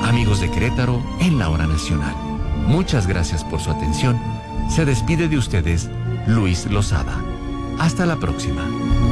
Amigos de Querétaro en la Hora Nacional, muchas gracias por su atención. Se despide de ustedes Luis Lozada. Hasta la próxima.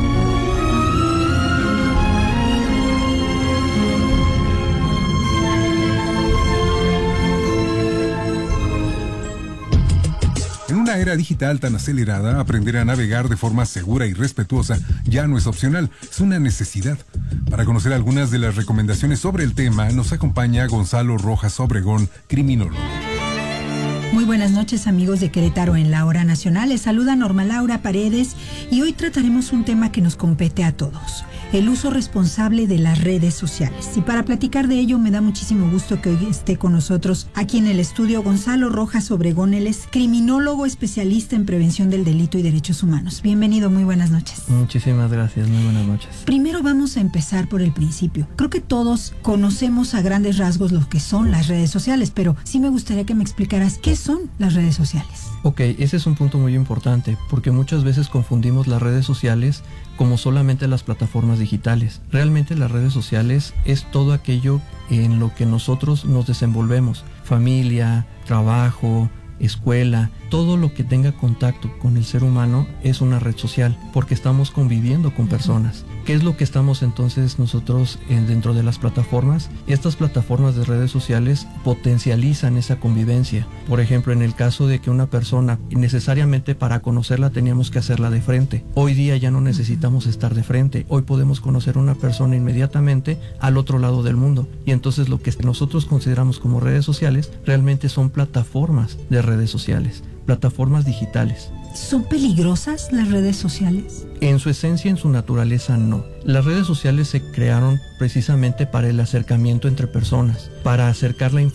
En una era digital tan acelerada, aprender a navegar de forma segura y respetuosa ya no es opcional, es una necesidad. Para conocer algunas de las recomendaciones sobre el tema, nos acompaña Gonzalo Rojas Obregón, criminólogo. Muy buenas noches, amigos de Querétaro en la Hora Nacional. Les saluda Norma Laura Paredes y hoy trataremos un tema que nos compete a todos: el uso responsable de las redes sociales. Y para platicar de ello me da muchísimo gusto que hoy esté con nosotros aquí en el estudio Gonzalo Rojas Obregón. Él es criminólogo especialista en prevención del delito y derechos humanos. Bienvenido, muy buenas noches. Muchísimas gracias, muy buenas noches. Primero vamos a empezar por el principio. Creo que todos conocemos a grandes rasgos lo que son las redes sociales, pero sí me gustaría que me explicaras qué son las redes sociales. Ok, ese es un punto muy importante, porque muchas veces confundimos las redes sociales como solamente las plataformas digitales. Realmente las redes sociales es todo aquello en lo que nosotros nos desenvolvemos: familia, trabajo, escuela, todo lo que tenga contacto con el ser humano es una red social, porque estamos conviviendo con personas. ¿Qué es lo que estamos entonces nosotros dentro de las plataformas? Estas plataformas de redes sociales potencializan esa convivencia. Por ejemplo, en el caso de que una persona, necesariamente para conocerla teníamos que hacerla de frente. Hoy día ya no necesitamos estar de frente. Hoy podemos conocer a una persona inmediatamente al otro lado del mundo. Y entonces lo que nosotros consideramos como redes sociales realmente son plataformas de redes sociales, plataformas digitales. ¿Son peligrosas las redes sociales? En su esencia, en su naturaleza, no. Las redes sociales se crearon precisamente para el acercamiento entre personas, para acercar la información